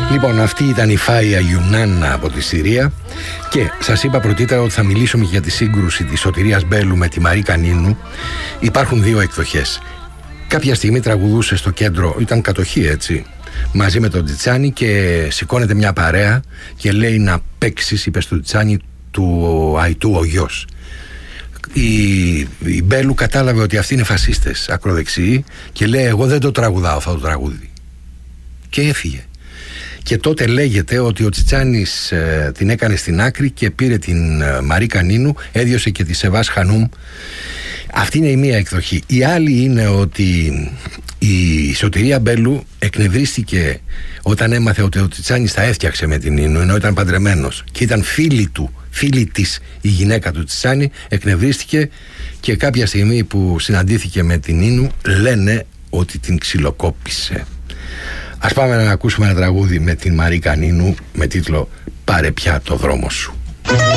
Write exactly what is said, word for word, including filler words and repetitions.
Λοιπόν, αυτή ήταν η Φάια Ιουνάνα από τη Συρία. Και σας είπα πρωτήτερα ότι θα μιλήσουμε για τη σύγκρουση της Σωτηρίας Μπέλου με τη Μαρή Κανίνου. Υπάρχουν δύο εκδοχές. Κάποια στιγμή τραγουδούσε στο κέντρο, ήταν κατοχή έτσι, μαζί με τον Τσιτσάνι, και σηκώνεται μια παρέα και λέει να παίξεις, είπε στο Τσιτσάνι, του Αϊτού ο γιος. Η, η Μπέλου κατάλαβε ότι αυτοί είναι φασίστες, ακροδεξιοί, και λέει εγώ δεν το τραγουδάω αυτό το τραγούδι, και έφυγε. Και τότε λέγεται ότι ο Τσιτσάνης ε, την έκανε στην άκρη και πήρε την ε, Μαρή Κανίνου, έδιωσε και τη Σεβάς Χανουμ. Αυτή είναι η μία εκδοχή. Η άλλη είναι ότι η Σωτηρία Μπέλου εκνευρίστηκε όταν έμαθε ότι ο Τσιτσάνης τα έφτιαξε με την Νίνου, ενώ ήταν παντρεμένος και ήταν φίλη του, φίλη της η γυναίκα του Τσιτσάνη. Εκνευρίστηκε και κάποια στιγμή που συναντήθηκε με την Νίνου λένε ότι την ξυλοκόπησε. Ας πάμε να ακούσουμε ένα τραγούδι με την Μαρή Κανίνου με τίτλο «Πάρε πια το δρόμο σου».